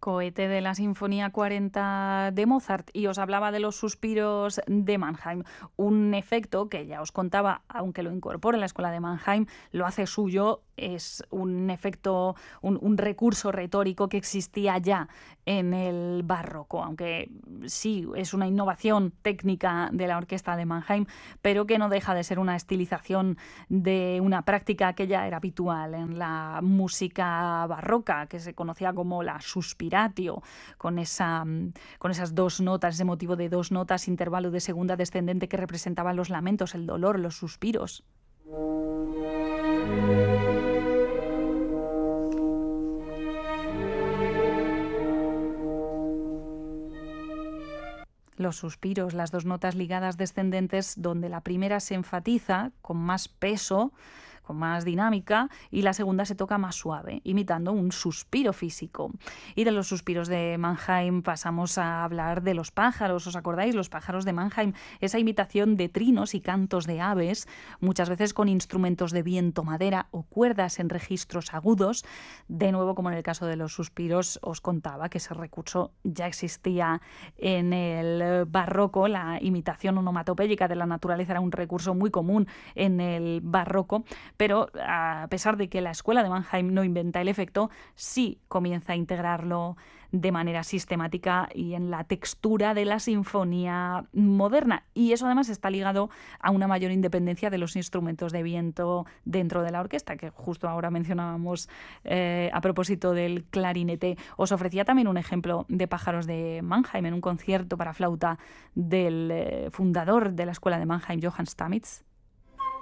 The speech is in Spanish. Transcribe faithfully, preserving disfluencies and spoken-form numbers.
Cohete de la Sinfonía cuarenta de Mozart, y os hablaba de los suspiros de Mannheim, un efecto que ya os contaba, aunque lo incorpora la escuela de Mannheim, lo hace suyo, es un efecto, un, un recurso retórico que existía ya en el barroco, aunque sí es una innovación técnica de la orquesta de Mannheim, pero que no deja de ser una estilización de una práctica que ya era habitual en la música barroca, que se conocía como la suspiratio, con, esa, con esas dos notas, ese motivo de dos notas, intervalo de segunda descendente que representaban los lamentos, el dolor, los suspiros. Los suspiros, las dos notas ligadas descendentes, donde la primera se enfatiza con más peso, con más dinámica, y la segunda se toca más suave, imitando un suspiro físico. Y de los suspiros de Mannheim pasamos a hablar de los pájaros. ¿Os acordáis? Los pájaros de Mannheim, esa imitación de trinos y cantos de aves, muchas veces con instrumentos de viento, madera o cuerdas en registros agudos. De nuevo, como en el caso de los suspiros, os contaba que ese recurso ya existía en el barroco. La imitación onomatopéyica de la naturaleza era un recurso muy común en el barroco, pero a pesar de que la escuela de Mannheim no inventa el efecto, sí comienza a integrarlo de manera sistemática y en la textura de la sinfonía moderna. Y eso además está ligado a una mayor independencia de los instrumentos de viento dentro de la orquesta, que justo ahora mencionábamos eh, a propósito del clarinete. Os ofrecía también un ejemplo de pájaros de Mannheim en un concierto para flauta del eh, fundador de la escuela de Mannheim, Johann Stamitz.